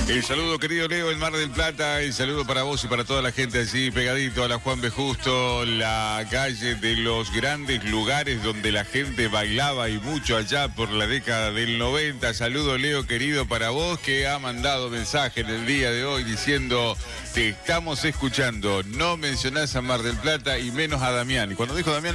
El saludo, querido Leo, en Mar del Plata. El saludo para vos y para toda la gente allí pegadito a la Juan B. Justo, la calle de los grandes lugares donde la gente bailaba y mucho allá por la década del 90. Saludo, Leo, querido, para vos que ha mandado mensaje en el día de hoy diciendo: te estamos escuchando. No mencionás a Mar del Plata y menos a Damián. Y cuando dijo Damián,